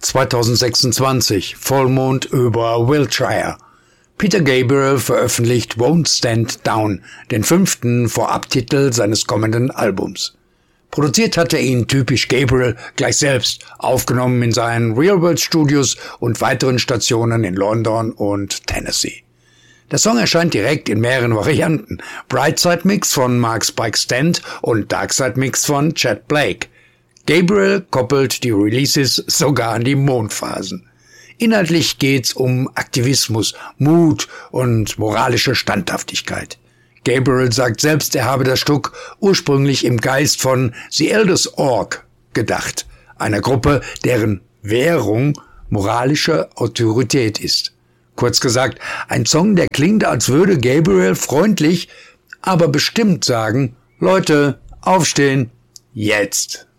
2026, Vollmond über Wiltshire. Peter Gabriel veröffentlicht Won't Stand Down, den 5. Vorabtitel seines kommenden Albums. Produziert hatte ihn typisch Gabriel gleich selbst, aufgenommen in seinen Real World Studios und weiteren Stationen in London und Tennessee. Der Song erscheint direkt in mehreren Varianten. Brightside Mix von Mark Spike Stent und Darkside Mix von Chad Blake. Gabriel koppelt die Releases sogar an die Mondphasen. Inhaltlich geht's um Aktivismus, Mut und moralische Standhaftigkeit. Gabriel sagt selbst, er habe das Stück ursprünglich im Geist von The Elders Org gedacht, einer Gruppe, deren Währung moralische Autorität ist. Kurz gesagt, ein Song, der klingt, als würde Gabriel freundlich, aber bestimmt sagen: Leute, aufstehen, jetzt!